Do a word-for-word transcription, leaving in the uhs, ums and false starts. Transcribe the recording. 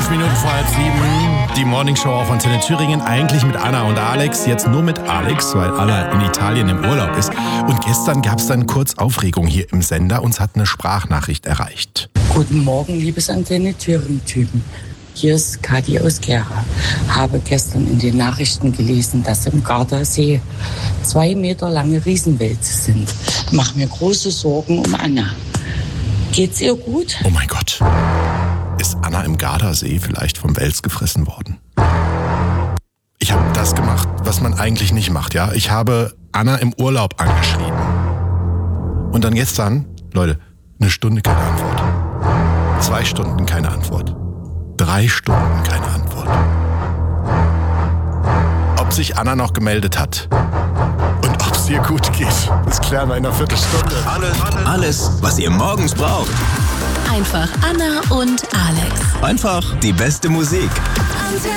Fünf Minuten vor halb sieben, die Morningshow auf Antenne Thüringen, eigentlich mit Anna und Alex, jetzt nur mit Alex, weil Anna in Italien im Urlaub ist. Und gestern gab es dann kurz Aufregung hier im Sender, uns hat eine Sprachnachricht erreicht. Guten Morgen, liebes Antenne Thüringen-Typen. Hier ist Kathi aus Gera. Habe gestern in den Nachrichten gelesen, dass im Gardasee zwei Meter lange Riesenwälze sind. Mach mir große Sorgen um Anna. Geht's ihr gut? Oh mein Gott. Ist Anna im Gardasee vielleicht vom Wels gefressen worden? Ich habe das gemacht, was man eigentlich nicht macht, ja. Ich habe Anna im Urlaub angeschrieben. Und dann gestern, Leute, eine Stunde keine Antwort. Zwei Stunden keine Antwort. Drei Stunden keine Antwort. Ob sich Anna noch gemeldet hat und ob es ihr gut geht, das klären wir in einer Viertelstunde. Alles, was ihr morgens braucht. Einfach Anna und Alex. Einfach die beste Musik. Antenne